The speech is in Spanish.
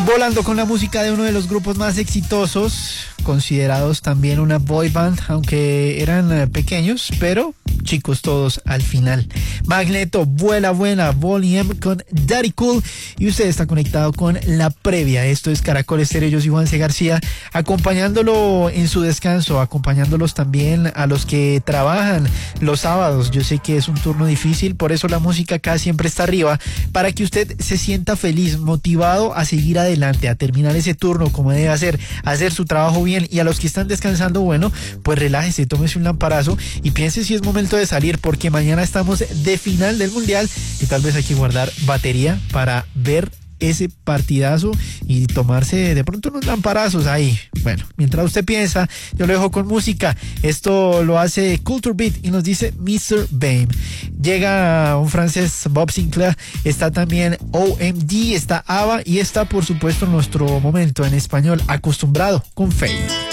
Volando con la música de uno de los grupos más exitosos, considerados también una boy band, aunque eran pequeños, pero chicos todos al final. Magneto, Vuela Vuela, Volume con Daddy Cool, y usted está conectado con la previa. Esto es Caracol Estéreo, yo soy Juanse García, acompañándolo en su descanso, acompañándolos también a los que trabajan los sábados. Yo sé que es un turno difícil, por eso la música acá siempre está arriba, para que usted se sienta feliz, motivado a seguir adelante, a terminar ese turno como debe hacer su trabajo bien. Y a los que están descansando, bueno, pues relájese, tómese un lamparazo y piense si es momento de salir, porque mañana estamos de final del mundial y tal vez hay que guardar batería para ver ese partidazo y tomarse de pronto unos lamparazos ahí. Bueno, mientras usted piensa, yo lo dejo con música. Esto lo hace Culture Beat y nos dice Mr. Bame. Llega un francés, Bob Sinclair, está también OMD, está ABBA y está por supuesto nuestro momento en español, Acostumbrado con Faith.